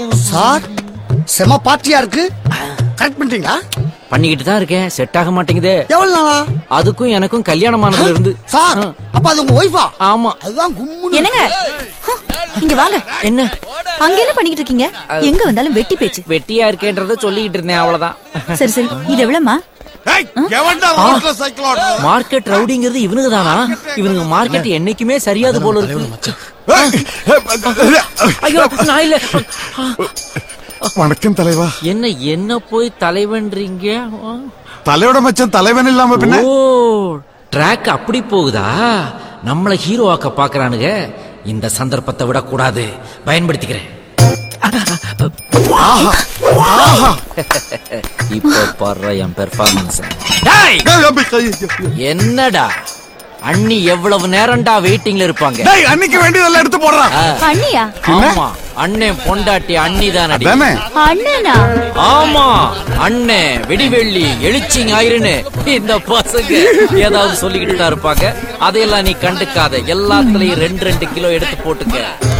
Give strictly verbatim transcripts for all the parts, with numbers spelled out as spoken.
Sir செம பார்ட்டியா இருக்கு. Correct பண்ணிட்டீங்களா? பண்ணிக்கிட்டு தான் இருக்கேன். செட் ஆக மாட்டேங்குதே. எவ்வளவு நாளா? அதுக்கும் எனக்கும் கல்யாணமானதுல இருந்து. சார் அப்ப அது உங்க ஒய்ஃபா? ஆமா. அதுதான் கும்முன்னு. என்னங்க இங்க வாங்க. என்ன அங்க என்ன பண்ணிக்கிட்டு இருக்கீங்க? எங்க வந்தாலும் வெட்டி பேச்சு. வெட்டியா இருக்கேன்றத சொல்லிக்கிட்டு இருந்தேன், அவ்வளவுதான். சரி சரி, இது எவ்வளவுமா? மார்க்கெட் ரவுடிங்கிறது இவனுக்கு தானா? இவனுக்கு மார்க்கெட் என்னைக்குமே சரியாது போல இருக்கு. ஐயோ நான் இல்ல. வணக்கம் தலைவா. என்ன என்ன போய் தலைவன்றீங்க? தலையோட மச்சம் தலைவன் இல்லாம பின்ன. ஓ ட்ராக் அப்படி போகுதா? நம்மள ஹீரோவாக்க பாக்குறானுங்க. இந்த சந்தர்ப்பத்தை விடக்கூடாது, பயன்படுத்திக்கிறேன். இப்ப பாரு என் பெர்ஃபார்மன்ஸ். என்னடா அண்ணி எவ்வளவு நேரம்டா வெயிட்டிங்ல இருப்பாங்க? அன்னைக்கு வேண்டியதெல்லாம் எடுத்து போடுறான். அண்ணியா? ஆமா அண்ணன் பொண்டாட்டி அண்ணி தானடி. அண்ணனா? ஆமா அண்ணே வெடிவெள்ளி எழுச்சி ஞாயிறுன்னு இந்த பசங்க ஏதாவது சொல்லிக்கிட்டு தான் இருப்பாங்க. அதையெல்லாம் நீ கண்டுக்காத. எல்லாத்துலயும் ரெண்டு ரெண்டு கிலோ எடுத்து போட்டுக்க.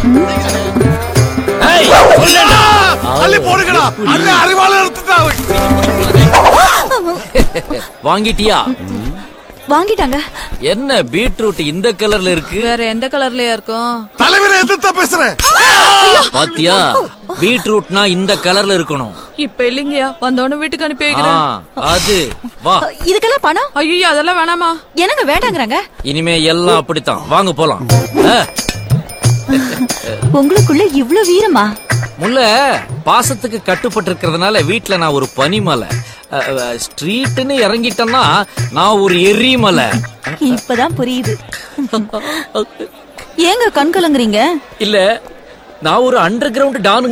வாங்கிட்டியா? வாங்கிட்டாங்க. என்ன பீட்ரூட் இந்த கலர்ல இருக்கு? வேற எந்த கலர்லயா இருக்கும்? தலைவரை எதிர்த்தா பேசுறேன். பாத்தியா, பீட்ரூட்னா இந்த கலர்ல இருக்கணும். இப்ப இல்லைங்கயா, வந்தோன்னு வீட்டுக்கு அனுப்பி வைக்கிறேன். அது வா. இதுக்கெல்லாம் பணம்? ஐயோ அதெல்லாம் வேணாமா. எனக்கு வேண்டாங்கறாங்க. இனிமே எல்லாம் அப்படித்தான். வாங்க போலாம். உங்களுக்குள்ள இவ்ளோ வீரமா? முல்ல பாசத்துக்கு கட்டுப்பட்டு இருக்கிறதுனால வீட்டுல நான் ஒரு பனிமலை, ஸ்ட்ரீட்னு இறங்கிட்டேன்னா நான் ஒரு எரிமலை. இப்பதான் புரியுது. ஏங்க கண் கலங்குறீங்க? இல்ல நான் ஒரு அண்டர் கிரவுண்ட் டானு.